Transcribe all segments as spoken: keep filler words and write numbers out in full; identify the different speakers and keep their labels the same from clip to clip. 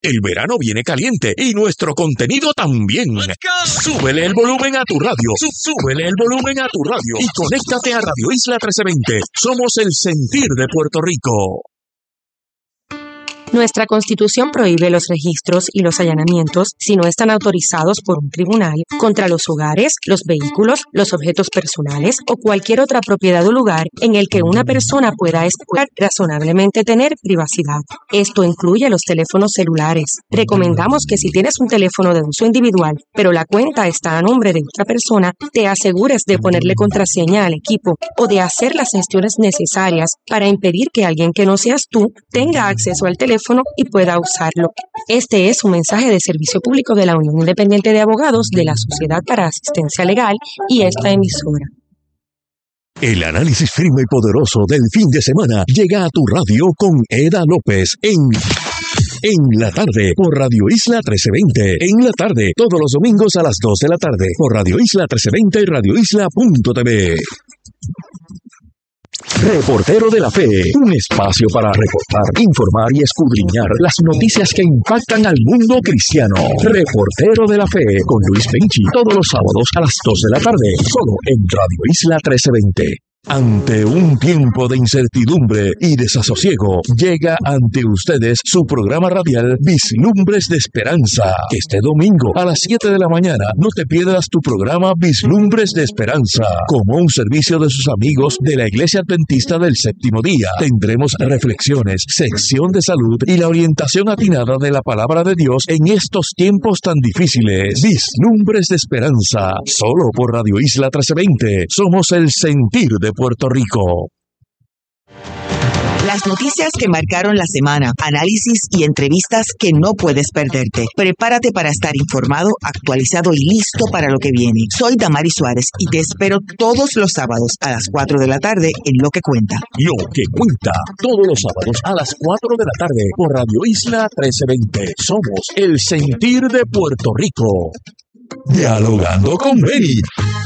Speaker 1: El verano viene caliente y nuestro contenido también. Súbele el volumen a tu radio. Súbele el volumen a tu radio y conéctate a Radio Isla trece veinte. Somos el sentir de Puerto Rico.
Speaker 2: Nuestra Constitución prohíbe los registros y los allanamientos si no están autorizados por un tribunal contra los hogares, los vehículos, los objetos personales o cualquier otra propiedad o lugar en el que una persona pueda esperar razonablemente tener privacidad. Esto incluye los teléfonos celulares. Recomendamos que si tienes un teléfono de uso individual, pero la cuenta está a nombre de otra persona, te asegures de ponerle contraseña al equipo o de hacer las gestiones necesarias para impedir que alguien que no seas tú tenga acceso al teléfono y pueda usarlo. Este es un mensaje de servicio público de la Unión Independiente de Abogados de la Sociedad para Asistencia Legal y esta emisora.
Speaker 1: El análisis firme y poderoso del fin de semana llega a tu radio con Eda López en En la tarde por Radio Isla trece veinte. En la tarde, todos los domingos a las dos de la tarde por Radio Isla trece veinte y radio isla punto t v. Reportero de la Fe, un espacio para reportar, informar y escudriñar las noticias que impactan al mundo cristiano. Reportero de la Fe con Luis Penchi, todos los sábados a las dos de la tarde, solo en Radio Isla trece veinte. Ante un tiempo de incertidumbre y desasosiego, llega ante ustedes su programa radial Vislumbres de Esperanza. Este domingo a las siete de la mañana no te pierdas tu programa Vislumbres de Esperanza. Como un servicio de sus amigos de la Iglesia Adventista del Séptimo Día, tendremos reflexiones, sección de salud y la orientación atinada de la Palabra de Dios en estos tiempos tan difíciles. Vislumbres de Esperanza, solo por Radio Isla trece veinte. Somos el sentir de Puerto Rico.
Speaker 3: Las noticias que marcaron la semana, análisis y entrevistas que no puedes perderte. Prepárate para estar informado, actualizado y listo para lo que viene. Soy Damari Suárez y te espero todos los sábados a las cuatro de la tarde en Lo que Cuenta.
Speaker 1: Lo que Cuenta, todos los sábados a las cuatro de la tarde por Radio Isla trece veinte. Somos el sentir de Puerto Rico. Dialogando con Benny.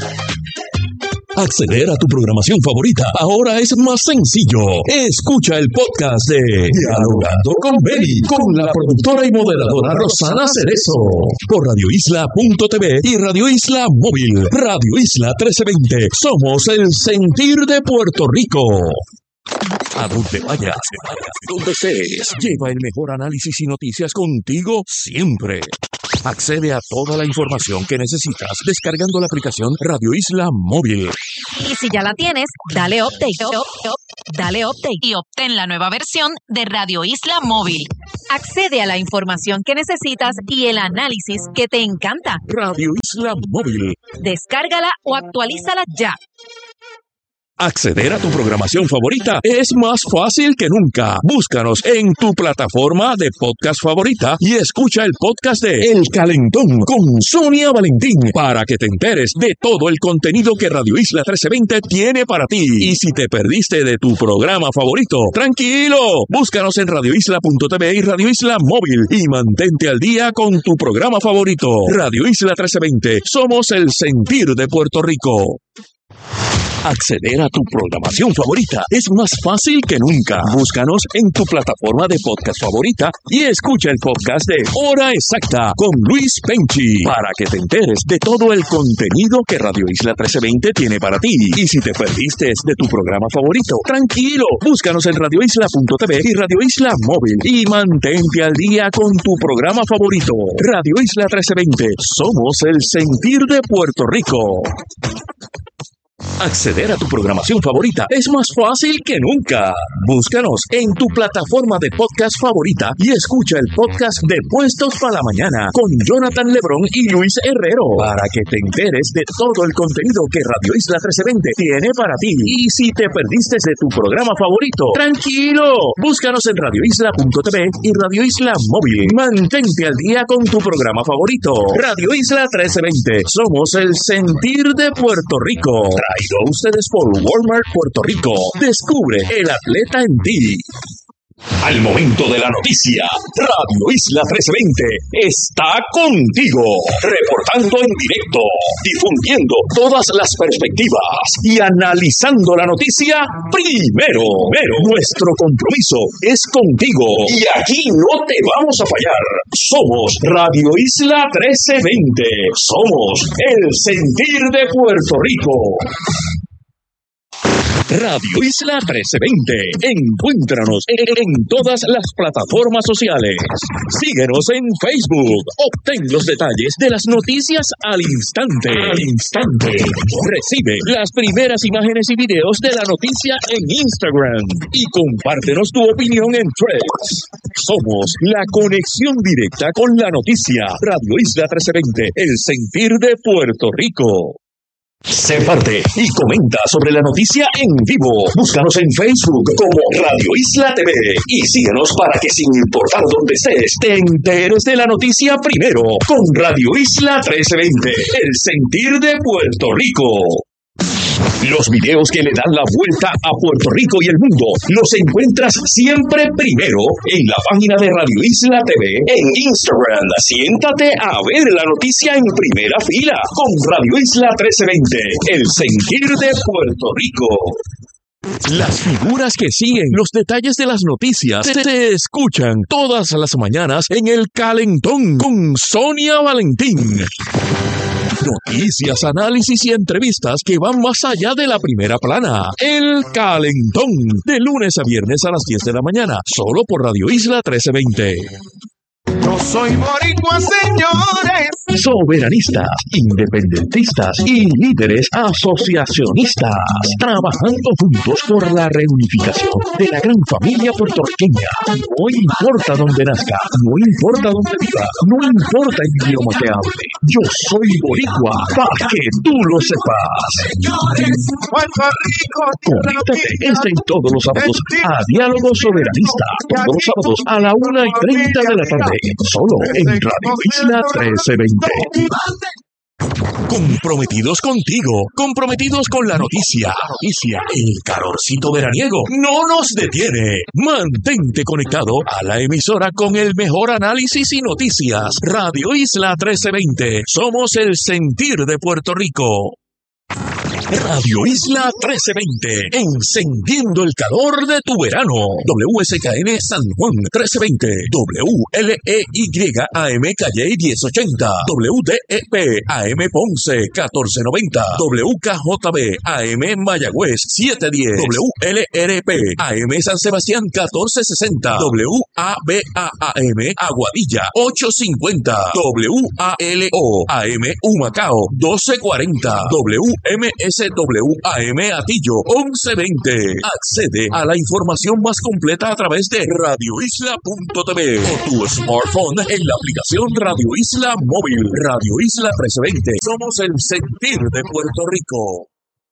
Speaker 1: Acceder a tu programación favorita ahora es más sencillo. Escucha el podcast de Dialogando con Benny con la productora y moderadora Rosana Cerezo por radio isla punto t v y Radio Isla Móvil. Radio Isla trece veinte. Somos el sentir de Puerto Rico. A donde vayas, donde estés, lleva el mejor análisis y noticias contigo siempre. Accede a toda la información que necesitas descargando la aplicación Radio Isla Móvil.
Speaker 4: Y si ya la tienes, dale update. Dale update y obtén la nueva versión de Radio Isla Móvil. Accede a la información que necesitas y el análisis que te encanta.
Speaker 1: Radio Isla Móvil.
Speaker 4: Descárgala o actualízala ya.
Speaker 1: Acceder a tu programación favorita es más fácil que nunca. Búscanos en tu plataforma de podcast favorita y escucha el podcast de El Calentón con Sonia Valentín para que te enteres de todo el contenido que Radio Isla trece veinte tiene para ti. Y si te perdiste de tu programa favorito, tranquilo, búscanos en radio isla punto t v y Radio Isla Móvil y mantente al día con tu programa favorito. Radio Isla trece veinte, somos el sentir de Puerto Rico. Acceder a tu programación favorita es más fácil que nunca. Búscanos en tu plataforma de podcast favorita y escucha el podcast de Hora Exacta con Luis Penchi para que te enteres de todo el contenido que Radio Isla trece veinte tiene para ti. Y si te perdiste de tu programa favorito, tranquilo, búscanos en radio isla punto t v y Radio Isla Móvil y mantente al día con tu programa favorito. Radio Isla trece veinte, somos el sentir de Puerto Rico. Acceder a tu programación favorita es más fácil que nunca. Búscanos en tu plataforma de podcast favorita y escucha el podcast de Puestos para la Mañana con Jonathan Lebrón y Luis Herrero para que te enteres de todo el contenido que Radio Isla trece veinte tiene para ti. Y si te perdiste de tu programa favorito, tranquilo, búscanos en radio isla punto t v y Radio Isla Móvil. Mantente al día con tu programa favorito. Radio Isla trece veinte, somos el sentir de Puerto Rico. Traído a ustedes por Walmart Puerto Rico. Descubre el atleta en ti. Al momento de la noticia, Radio Isla trescientos veinte está contigo, reportando en directo, difundiendo todas las perspectivas y analizando la noticia primero. Pero nuestro compromiso es contigo y aquí no te vamos a fallar. Somos Radio Isla trescientos veinte, somos el sentir de Puerto Rico. Radio Isla trescientos veinte. Encuéntranos en, en todas las plataformas sociales. Síguenos en Facebook. Obtén los detalles de las noticias al instante. Al instante. Recibe las primeras imágenes y videos de la noticia en Instagram. Y compártenos tu opinión en Threads. Somos la conexión directa con la noticia. Radio Isla trescientos veinte. El sentir de Puerto Rico. Sé parte y comenta sobre la noticia en vivo. Búscanos en Facebook como Radio Isla T V y síguenos para que sin importar dónde estés, te enteres de la noticia primero con Radio Isla trescientos veinte, el sentir de Puerto Rico. Los videos que le dan la vuelta a Puerto Rico y el mundo los encuentras siempre primero en la página de Radio Isla T V en Instagram. Siéntate a ver la noticia en primera fila con Radio Isla trescientos veinte, el sentir de Puerto Rico. Las figuras que siguen los detalles de las noticias se, se escuchan todas las mañanas en El Calentón con Sonia Valentín. Noticias, análisis y entrevistas que van más allá de la primera plana. El Calentón, de lunes a viernes a las diez de la mañana, solo por Radio Isla trescientos veinte.
Speaker 5: Yo soy boricua, señores.
Speaker 1: Soberanistas, independentistas y líderes asociacionistas, trabajando juntos por la reunificación de la gran familia puertorriqueña. No importa dónde nazca, no importa dónde viva, no importa el idioma que hable. Yo soy boricua, para que tú lo sepas.
Speaker 5: Señores, Puerto Rico.
Speaker 1: Conéctate este y todos los sábados a Diálogo Soberanista, todos los sábados a la una y treinta de la tarde, solo en Radio Isla trescientos veinte. Comprometidos contigo, comprometidos con la noticia, la noticia, el calorcito veraniego no nos detiene. Mantente conectado a la emisora con el mejor análisis y noticias. Radio Isla trescientos veinte, somos el sentir de Puerto Rico. Radio Isla trescientos veinte, encendiendo el calor de tu verano. W S K N San Juan trescientos veinte, W L E Y A M Calle diez ochenta, W D E P A M Ponce catorce noventa, W K J B A M Mayagüez setecientos diez, W L R P A M San Sebastián catorce sesenta, W A B A A M Aguadilla ochocientos cincuenta, W A L O A M Humacao doce cuarenta, W M S W A M Atillo once veinte. Accede a la información más completa a través de radio isla punto t v o tu smartphone en la aplicación Radio Isla Móvil. Radio Isla trescientos veinte. Somos el sentir de Puerto Rico.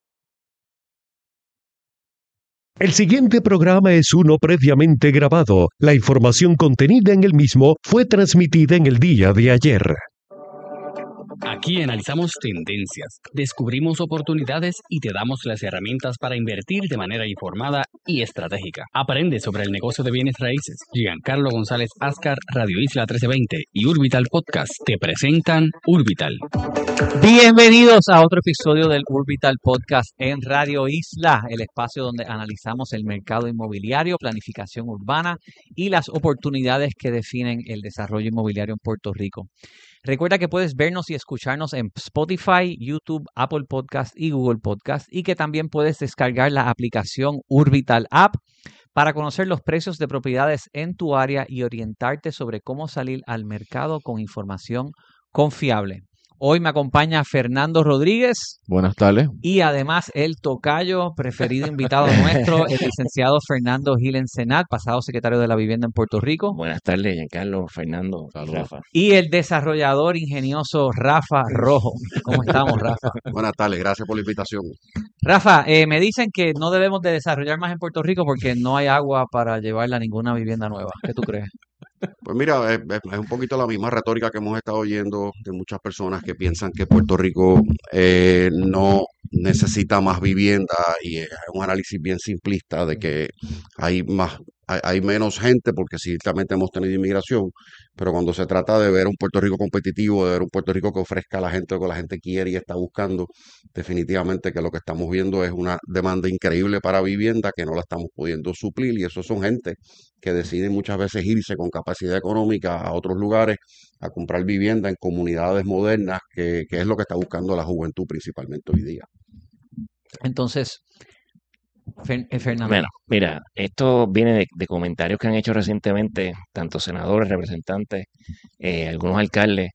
Speaker 6: El siguiente programa es uno previamente grabado. La información contenida en el mismo fue transmitida en el día de ayer.
Speaker 7: Aquí analizamos tendencias, descubrimos oportunidades y te damos las herramientas para invertir de manera informada y estratégica. Aprende sobre el negocio de bienes raíces. Giancarlo González Ascar, Radio Isla trece veinte y Urbital Podcast te presentan Urbital.
Speaker 8: Bienvenidos a otro episodio del Urbital Podcast en Radio Isla, el espacio donde analizamos el mercado inmobiliario, planificación urbana y las oportunidades que definen el desarrollo inmobiliario en Puerto Rico. Recuerda que puedes vernos y escucharnos en Spotify, YouTube, Apple Podcast y Google Podcast y que también puedes descargar la aplicación Urbital App para conocer los precios de propiedades en tu área y orientarte sobre cómo salir al mercado con información confiable. Hoy me acompaña Fernando Rodríguez.
Speaker 9: Buenas tardes.
Speaker 8: Y además el tocayo preferido invitado nuestro, el licenciado Fernando Gil Ensenat, pasado secretario de la Vivienda en Puerto Rico.
Speaker 10: Buenas tardes, Giancarlo, Fernando, Rafa.
Speaker 8: Y el desarrollador ingenioso Rafa Rojo. ¿Cómo estamos, Rafa?
Speaker 9: Buenas tardes, gracias por la invitación.
Speaker 8: Rafa, eh, me dicen que no debemos de desarrollar más en Puerto Rico porque no hay agua para llevarla a ninguna vivienda nueva. ¿Qué tú crees?
Speaker 9: Pues mira, es, es un poquito la misma retórica que hemos estado oyendo de muchas personas que piensan que Puerto Rico eh, no necesita más vivienda y es un análisis bien simplista de que hay más hay, hay menos gente porque ciertamente hemos tenido inmigración, pero cuando se trata de ver un Puerto Rico competitivo, de ver un Puerto Rico que ofrezca a la gente lo que la gente quiere y está buscando, definitivamente que lo que estamos viendo es una demanda increíble para vivienda que no la estamos pudiendo suplir, y eso son gente que deciden muchas veces irse con capacidad económica a otros lugares a comprar vivienda en comunidades modernas, que, que es lo que está buscando la juventud principalmente hoy día.
Speaker 8: Entonces, Fer- eh, Fernando.
Speaker 10: Bueno, mira, esto viene de, de comentarios que han hecho recientemente tanto senadores, representantes, eh, algunos alcaldes,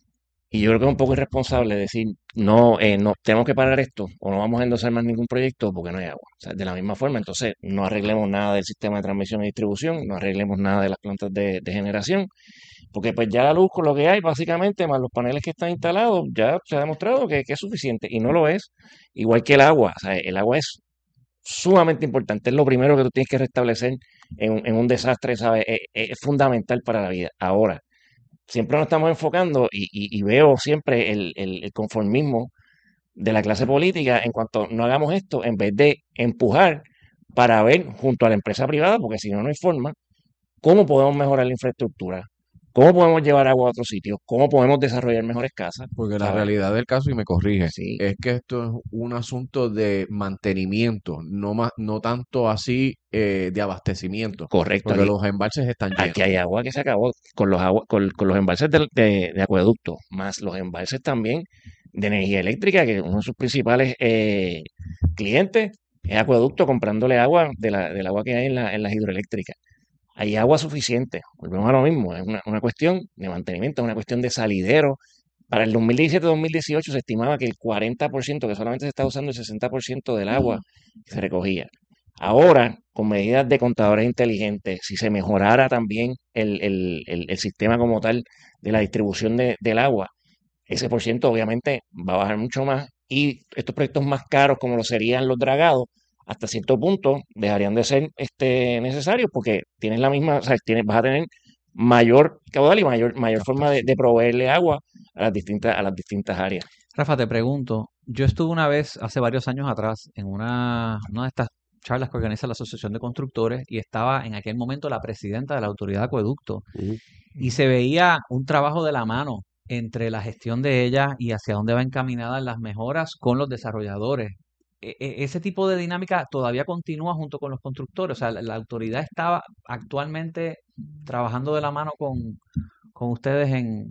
Speaker 10: y yo creo que es un poco irresponsable decir, no, eh, no, tenemos que parar esto o no vamos a endosar más ningún proyecto porque no hay agua. O sea, de la misma forma, entonces no arreglemos nada del sistema de transmisión y distribución, no arreglemos nada de las plantas de, de generación, porque pues ya la luz con lo que hay, básicamente, más los paneles que están instalados, ya se ha demostrado que, que es suficiente y no lo es, igual que el agua. O sea, el agua es sumamente importante, es lo primero que tú tienes que restablecer en, un- en un desastre, ¿sabes? Es, es fundamental para la vida. Ahora, siempre nos estamos enfocando y, y- y veo siempre el, el- el conformismo de la clase política en cuanto no hagamos esto, en vez de empujar para ver junto a la empresa privada, porque si no, no hay forma, cómo podemos mejorar la infraestructura, cómo podemos llevar agua a otros sitios, cómo podemos desarrollar mejores casas,
Speaker 11: Porque la
Speaker 10: ¿sabes?
Speaker 11: realidad del caso, y me corrige,
Speaker 10: Sí,
Speaker 11: es que esto es un asunto de mantenimiento, no más, no tanto así eh, de abastecimiento,
Speaker 10: correcto.
Speaker 11: porque
Speaker 10: Aquí,
Speaker 11: los embalses están llenos.
Speaker 10: aquí hay agua que se acabó con los agua, con, con los embalses de, de, de acueducto, más los embalses también de energía eléctrica, que uno de sus principales eh, clientes es acueducto comprándole agua de la, del agua que hay en, la, en las hidroeléctricas. Hay agua suficiente, volvemos a lo mismo, es una, una cuestión de mantenimiento, es una cuestión de salidero. Para el dos mil diecisiete dos mil dieciocho se estimaba que el cuarenta por ciento, que solamente se está usando el sesenta por ciento del agua, se recogía. Ahora, con medidas de contadores inteligentes, si se mejorara también el, el- el- el sistema como tal de la distribución de- del agua, ese por ciento obviamente va a bajar mucho más, y estos proyectos más caros como lo serían los dragados, hasta cierto punto dejarían de ser este, necesarios porque tienes la misma, o sea, tienes, vas a tener mayor caudal y mayor, mayor forma de, de proveerle agua a las distintas, a las distintas áreas.
Speaker 8: Rafa, te pregunto, yo estuve una vez, hace varios años atrás, en una, una de estas charlas que organiza la Asociación de Constructores y estaba en aquel momento la presidenta de la Autoridad de Acueducto
Speaker 9: Ujú.
Speaker 8: y se veía un trabajo de la mano entre la gestión de ella y hacia dónde va encaminadas las mejoras con los desarrolladores. E- e- ese tipo de dinámica todavía continúa junto con los constructores. O sea, la, la autoridad estaba actualmente trabajando de la mano con, con ustedes en...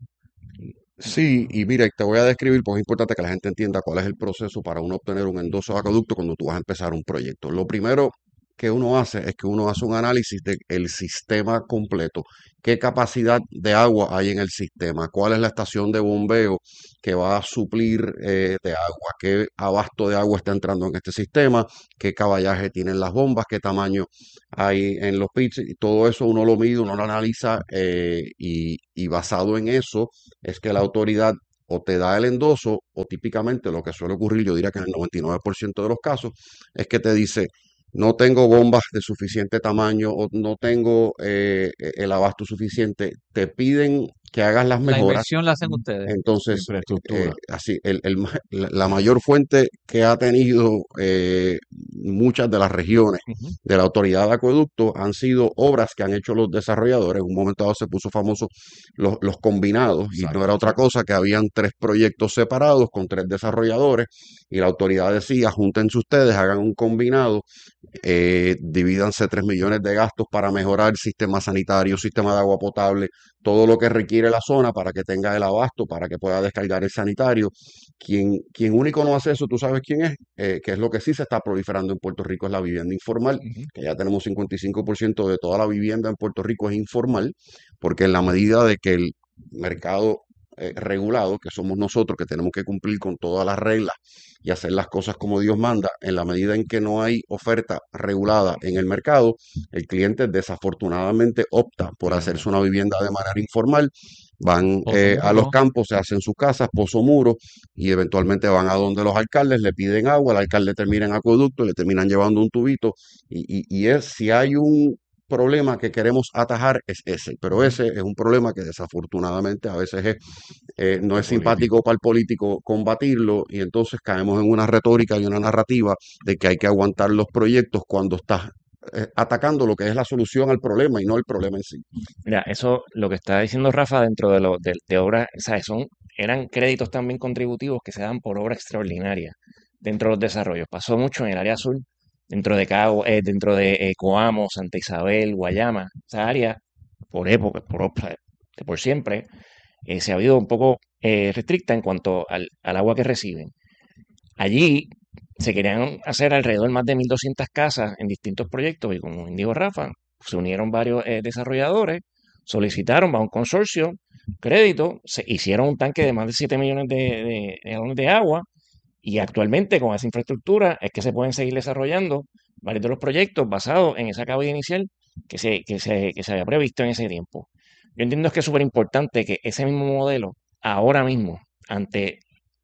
Speaker 9: Sí, y mira, te voy a describir, porque es importante que la gente entienda cuál es el proceso para uno obtener un endoso de acueducto cuando tú vas a empezar un proyecto. Lo primero que uno hace es que uno hace un análisis del sistema completo. ¿Qué capacidad de agua hay en el sistema? ¿Cuál es la estación de bombeo que va a suplir eh, de agua? ¿Qué abasto de agua está entrando en este sistema? ¿Qué caballaje tienen las bombas? ¿Qué tamaño hay en los pits? Y todo eso uno lo mide, uno lo analiza, eh, y, y basado en eso es que la autoridad o te da el endoso, o típicamente lo que suele ocurrir, yo diría que en el noventa y nueve por ciento de los casos, es que te dice: no tengo bombas de suficiente tamaño o no tengo eh, el abasto suficiente. Te piden que hagas las
Speaker 8: La
Speaker 9: mejoras.
Speaker 8: inversión la hacen ustedes.
Speaker 9: Entonces, eh,
Speaker 11: Infraestructura.
Speaker 9: así, el, el ma- la, la mayor fuente que ha tenido eh, muchas de las regiones
Speaker 8: Ujú.
Speaker 9: de la autoridad de acueducto han sido obras que han hecho los desarrolladores. En un momento dado se puso famoso los, los combinados, y no era otra cosa que habían tres proyectos separados con tres desarrolladores, y la autoridad decía: júntense ustedes, hagan un combinado, eh, divídanse tres millones de gastos para mejorar sistema sanitario, sistema de agua potable, todo lo que requiere la zona para que tenga el abasto, para que pueda descargar el sanitario. Quien, quien único no hace eso, ¿tú sabes quién es? Eh, que es lo que sí se está proliferando en Puerto Rico, es la vivienda informal,
Speaker 8: Ujú.
Speaker 9: que ya tenemos cincuenta y cinco por ciento de toda la vivienda en Puerto Rico es informal, porque en la medida de que el mercado eh, regulado, que somos nosotros, que tenemos que cumplir con todas las reglas y hacer las cosas como Dios manda, en la medida en que no hay oferta regulada en el mercado, el cliente desafortunadamente opta por hacerse una vivienda de manera informal. Van
Speaker 8: Pozo
Speaker 9: eh, a los
Speaker 8: Muro.
Speaker 9: campos, se hacen sus casas, pozo muro, y eventualmente van a donde los alcaldes, le piden agua, el alcalde termina en acueducto, le terminan llevando un tubito, y, y, y es, si hay un problema que queremos atajar, es ese, pero ese es un problema que desafortunadamente a veces es, eh, no es simpático para el político combatirlo, y entonces caemos en una retórica y una narrativa de que hay que aguantar los proyectos cuando estás eh, atacando lo que es la solución al problema y no el problema en sí.
Speaker 10: Mira, eso, lo que está diciendo Rafa dentro de, lo, de, de obras, ¿sabes? Son, eran créditos también contributivos que se dan por obra extraordinaria dentro de los desarrollos. Pasó mucho en el área azul, dentro de Cabo, eh, dentro de eh, Coamo, Santa Isabel, Guayama, esa área, por época, por, op- por siempre, eh, se ha habido un poco eh, restricta en cuanto al, al agua que reciben. Allí se querían hacer alrededor más de mil doscientas casas en distintos proyectos y como dijo Rafa, se unieron varios eh, desarrolladores, solicitaron bajo un consorcio crédito, se hicieron un tanque de más de siete millones de, de- de galones de agua y actualmente con esa infraestructura es que se pueden seguir desarrollando varios de los proyectos basados en esa cabida inicial que se, que se, que se había previsto en ese tiempo. Yo entiendo que es súper importante que ese mismo modelo, ahora mismo, ante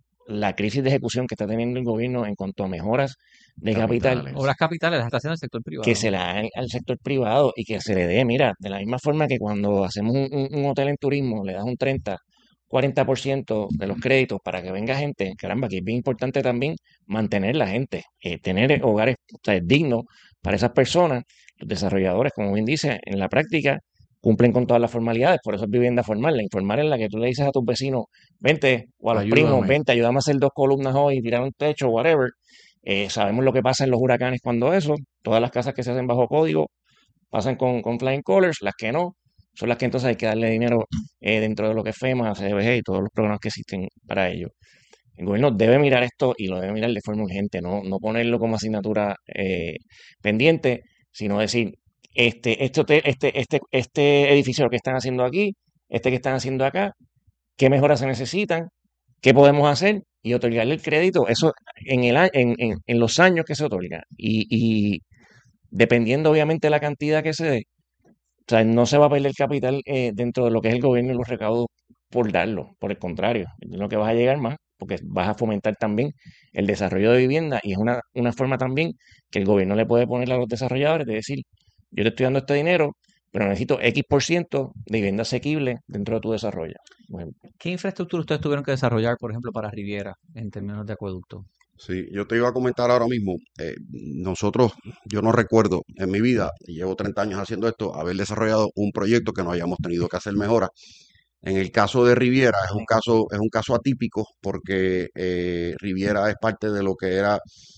Speaker 10: la crisis de ejecución que está teniendo el gobierno en cuanto a mejoras de capital,
Speaker 11: Capitales.
Speaker 8: Obras capitales las está haciendo el sector privado.
Speaker 10: que se la den al sector privado y que se le dé, mira, de la misma forma que cuando hacemos un, un- un hotel en turismo, le das un treinta, cuarenta por ciento de los créditos para que venga gente, caramba, que es bien importante también mantener la gente, eh, tener hogares, o sea, dignos para esas personas. Los desarrolladores, como bien dice, en la práctica cumplen con todas las formalidades, por eso es vivienda formal. La informal es la que tú le dices a tus vecinos, vente, o a los primos,
Speaker 11: Ayúdame.
Speaker 10: vente, ayúdame a hacer dos columnas hoy, tirar un techo, whatever. Eh, sabemos lo que pasa en los huracanes cuando eso, todas las casas que se hacen bajo código pasan con, con flying colors, las que no, son las que entonces hay que darle dinero eh, dentro de lo que es FEMA, C D B G y todos los programas que existen para ello. El gobierno debe mirar esto y lo debe mirar de forma urgente, no, no ponerlo como asignatura eh, pendiente, sino decir, este, este, hotel- este, este, este edificio que están haciendo aquí, este que están haciendo acá, qué mejoras se necesitan, qué podemos hacer y otorgarle el crédito, eso en, el, a- en, en, en los años que se otorga. Y, y dependiendo obviamente de la cantidad que se dé, o sea, no se va a perder capital eh, dentro de lo que es el gobierno y los recaudos por darlo. Por el contrario, es lo que vas a llegar más, porque vas a fomentar también el desarrollo de vivienda y es una, una forma también que el gobierno le puede poner a los desarrolladores de decir, yo te estoy dando este dinero, pero necesito X por ciento de vivienda asequible dentro de tu desarrollo. Por ejemplo.
Speaker 8: ¿Qué infraestructura ustedes tuvieron que desarrollar, por ejemplo, para Riviera en términos de acueducto?
Speaker 9: Sí, yo te iba a comentar ahora mismo, eh, nosotros, yo no recuerdo en mi vida, y llevo treinta años haciendo esto, haber desarrollado un proyecto que no hayamos tenido que hacer mejoras. En el caso de Riviera es un caso, es un caso atípico porque eh, Riviera es parte de lo que era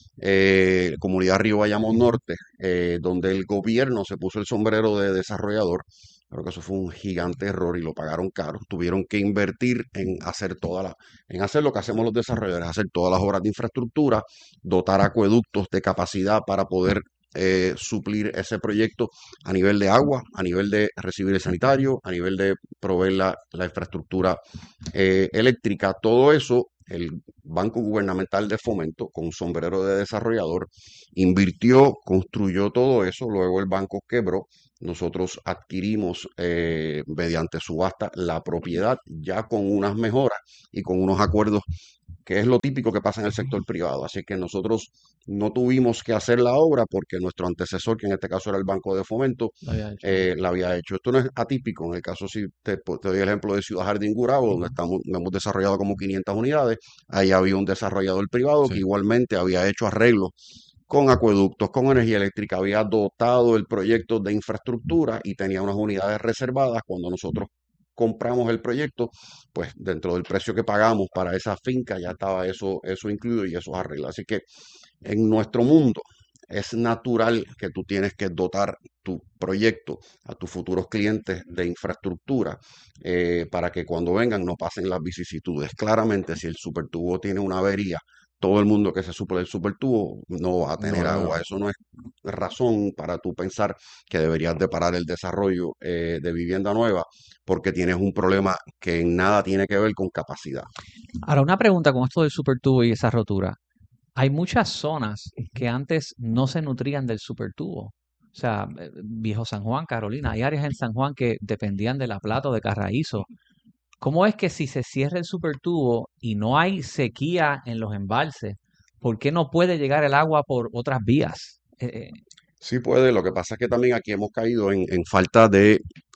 Speaker 9: eh, Comunidad Río Bayamón Norte, eh, donde el gobierno se puso el sombrero de desarrollador. Creo que eso fue un gigante error y lo pagaron caro. Tuvieron que invertir en hacer toda la, en hacer lo que hacemos los desarrolladores, hacer todas las obras de infraestructura, dotar acueductos de capacidad para poder eh, suplir ese proyecto a nivel de agua, a nivel de recibir el sanitario, a nivel de proveer la, la infraestructura eh, eléctrica. Todo eso, el Banco Gubernamental de Fomento, con un sombrero de desarrollador, invirtió, construyó todo eso, luego el banco quebró. Nosotros adquirimos eh, mediante subasta la propiedad ya con unas mejoras y con unos acuerdos que es lo típico que pasa en el sector privado. Así que nosotros no tuvimos que hacer la obra porque nuestro antecesor, que en este caso era el Banco de Fomento,
Speaker 8: Lo había hecho.
Speaker 9: eh, la había hecho. Esto no es atípico. En el caso, si te, te doy el ejemplo de Ciudad Jardín Gurabo, donde estamos, hemos desarrollado como quinientas unidades, ahí había un desarrollador privado que
Speaker 11: Sí.
Speaker 9: igualmente había hecho arreglos con acueductos, con energía eléctrica, había dotado el proyecto de infraestructura y tenía unas unidades reservadas. Cuando nosotros compramos el proyecto, pues dentro del precio que pagamos para esa finca ya estaba eso, eso incluido y eso arreglado. Así que en nuestro mundo es natural que tú tienes que dotar tu proyecto a tus futuros clientes de infraestructura eh, para que cuando vengan no pasen las vicisitudes. Claramente, si el supertubo tiene una avería, todo el mundo que se suple el supertubo no va a tener
Speaker 11: No, no,
Speaker 9: agua.
Speaker 11: no.
Speaker 9: Eso no es razón para tú pensar que deberías de parar el desarrollo eh, de vivienda nueva porque tienes un problema que en nada tiene que ver con capacidad.
Speaker 8: Ahora, una pregunta con esto del supertubo y esa rotura. Hay muchas zonas que antes no se nutrían del supertubo. O sea, eh, Viejo San Juan, Carolina, hay áreas en San Juan que dependían de La Plata o de Carraízo. ¿Cómo es que si se cierra el supertubo y no hay sequía en los embalses, por qué no puede llegar el agua por otras vías? Eh, eh,
Speaker 9: Sí puede, lo que pasa es que también aquí hemos caído en, en falta de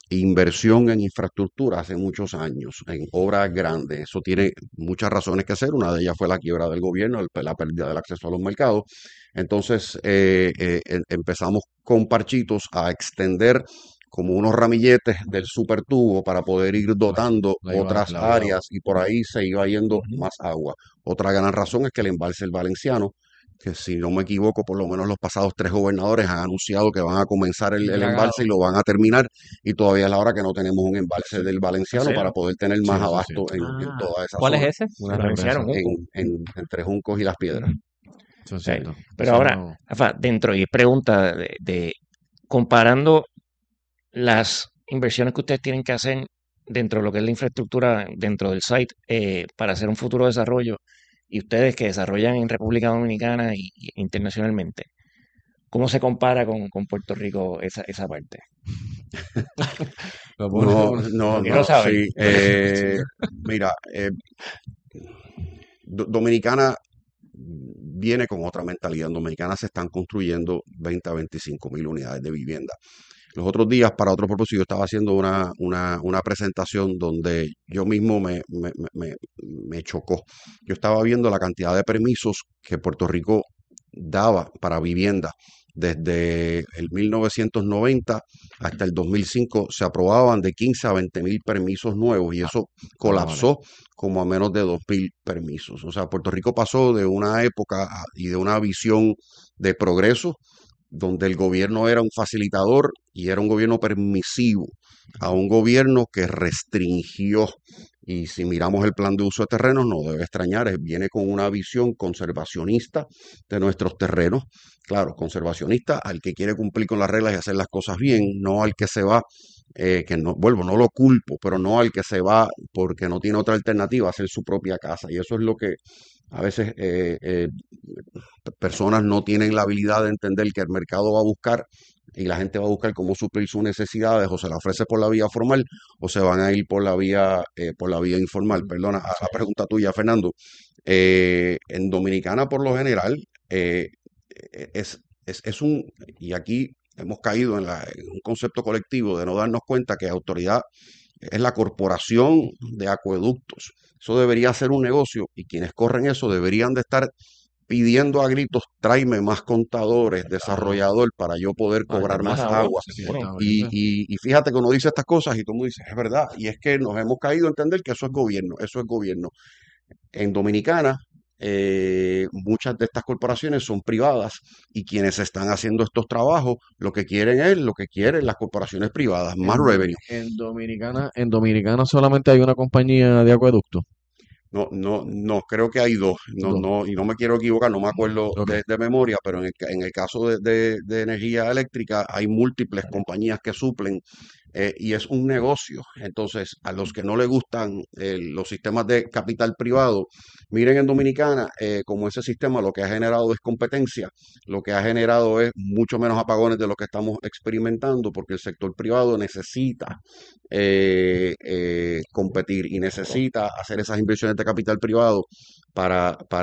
Speaker 9: inversión en infraestructura hace muchos años, en obras grandes. Eso tiene muchas razones que hacer. Una de ellas fue la quiebra del gobierno, el- la pérdida del acceso a los mercados. Entonces, eh, eh, em- empezamos con parchitos a extender como unos ramilletes del supertubo para poder ir dotando
Speaker 11: La iba,
Speaker 9: otras
Speaker 11: la iba.
Speaker 9: áreas y por ahí se iba yendo más agua. Otra gran razón es que el embalse del Valenciano, que si no me equivoco, por lo menos los pasados tres gobernadores han anunciado que van a comenzar el, el embalse y lo van a terminar, y todavía es la hora que no tenemos un embalse del Valenciano
Speaker 10: serio?
Speaker 9: para poder tener
Speaker 11: Sí,
Speaker 9: más
Speaker 11: eso sí.
Speaker 9: abasto en, en
Speaker 8: Ah,
Speaker 9: toda esa
Speaker 8: ¿cuál es
Speaker 9: zona,
Speaker 8: ese?
Speaker 11: Una
Speaker 10: Valenciano,
Speaker 11: represa.
Speaker 10: Junco.
Speaker 9: en, en- entre Juncos y Las Piedras.
Speaker 11: Eso es
Speaker 10: Sí.
Speaker 11: cierto.
Speaker 10: Pero
Speaker 11: Eso
Speaker 10: ahora,
Speaker 11: no-
Speaker 10: Rafa, dentro, y pregunta de, de comparando las inversiones que ustedes tienen que hacer dentro de lo que es la infraestructura dentro del site eh, para hacer un futuro desarrollo y ustedes que desarrollan en República Dominicana y, y internacionalmente, ¿cómo se compara con, con Puerto Rico esa, esa parte?
Speaker 11: Lo pone-
Speaker 9: No,
Speaker 11: pone-
Speaker 9: no,
Speaker 10: Lo quiero
Speaker 9: no,
Speaker 10: saber.
Speaker 9: sí. eh, mira, eh, Do- Dominicana viene con otra mentalidad. En Dominicana se están construyendo veinte a veinticinco mil unidades de vivienda. Los otros días, para otro propósito, yo estaba haciendo una, una, una presentación donde yo mismo me, me, me, me- me chocó. Yo estaba viendo la cantidad de permisos que Puerto Rico daba para vivienda. Desde el mil novecientos noventa hasta el dos mil cinco se aprobaban de quince a veinte mil permisos nuevos y eso colapsó como a menos de dos mil permisos. O sea, Puerto Rico pasó de una época a- y de una visión de progreso donde el gobierno era un facilitador y era un gobierno permisivo, a un gobierno que restringió. Y si miramos el plan de uso de terrenos, no debe extrañar, es- viene con una visión conservacionista de nuestros terrenos. Claro, conservacionista al que quiere cumplir con las reglas y hacer las cosas bien, no al que se va, eh, que no, vuelvo, no lo culpo, pero no al que se va porque no tiene otra alternativa a hacer su propia casa. Y eso es lo que a veces eh, eh, personas no tienen la habilidad de entender que el mercado va a buscar y la gente va a buscar cómo suplir sus necesidades, o se la ofrece por la vía formal o se van a ir por la vía, eh, por la vía informal. Perdona, a, a pregunta tuya, Fernando. Eh, en Dominicana, por lo general, eh, eh, es, es, es un, y aquí hemos caído en, la- en un concepto colectivo de no darnos cuenta que autoridad es la corporación de acueductos. Eso debería ser un negocio y quienes corren eso deberían de estar pidiendo a gritos, tráeme más contadores, desarrollador, para yo poder
Speaker 11: Para
Speaker 9: cobrar
Speaker 11: que
Speaker 9: más
Speaker 11: más
Speaker 9: agua.
Speaker 11: seguro.
Speaker 9: Y, y, y fíjate que uno dice estas cosas y todo el mundo dice, es verdad. Y es que nos hemos caído a entender que eso es gobierno, eso es gobierno. En Dominicana, eh, muchas de estas corporaciones son privadas y quienes están haciendo estos trabajos, lo que quieren es lo que quieren las corporaciones privadas, más
Speaker 11: En,
Speaker 9: revenue.
Speaker 11: en Dominicana, en Dominicana solamente hay una compañía de acueducto.
Speaker 9: No, no, no, creo que hay dos. No,
Speaker 11: Dos.
Speaker 9: no, y no me quiero equivocar, no me acuerdo
Speaker 11: Ok.
Speaker 9: de, de memoria, pero en el, ca- en el caso de, de- de energía eléctrica hay múltiples compañías que suplen eh, y es un negocio. Entonces, a los que no les gustan eh, los sistemas de capital privado, miren en Dominicana eh, como ese sistema lo que ha generado es competencia, lo que ha generado es mucho menos apagones de lo que estamos experimentando, porque el sector privado necesita eh, eh, competir y necesita hacer esas inversiones de capital privado para, para